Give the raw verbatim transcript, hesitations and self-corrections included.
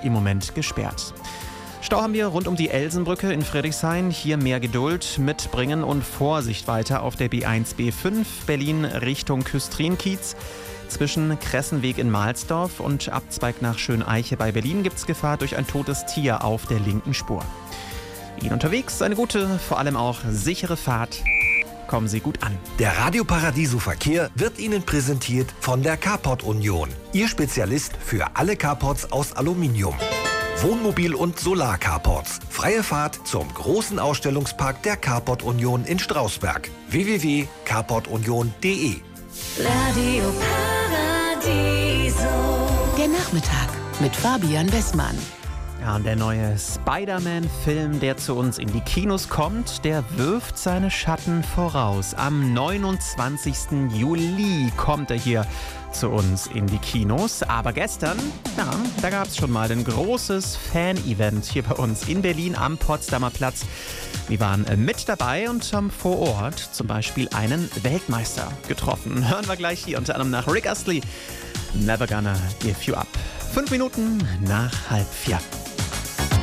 im Moment gesperrt. Stau haben wir rund um die Elsenbrücke in Friedrichshain. Hier mehr Geduld mitbringen und Vorsicht weiter auf der B eins B fünf Berlin Richtung Küstrin-Kiez. Zwischen Kressenweg in Mahlsdorf und Abzweig nach Schöneiche bei Berlin gibt es Gefahr durch ein totes Tier auf der linken Spur. Ihnen unterwegs eine gute, vor allem auch sichere Fahrt. Kommen Sie gut an. Der Radio Paradiso Verkehr wird Ihnen präsentiert von der Carport Union. Ihr Spezialist für alle Carports aus Aluminium. Wohnmobil- und Solar-Carports. Freie Fahrt zum großen Ausstellungspark der Carport Union in Strausberg. w w w punkt carport union punkt d e Radio Paradiso. Der Nachmittag mit Fabian Westmann. Ja, und der neue Spider-Man-Film, der zu uns in die Kinos kommt, der wirft seine Schatten voraus. Am neunundzwanzigsten Juli kommt er hier zu uns in die Kinos. Aber gestern, ja, da gab es schon mal ein großes Fan-Event hier bei uns in Berlin am Potsdamer Platz. Wir waren mit dabei und haben vor Ort zum Beispiel einen Weltmeister getroffen. Hören wir gleich hier unter anderem nach Rick Astley. Never Gonna Give You Up. Fünf Minuten nach halb vier.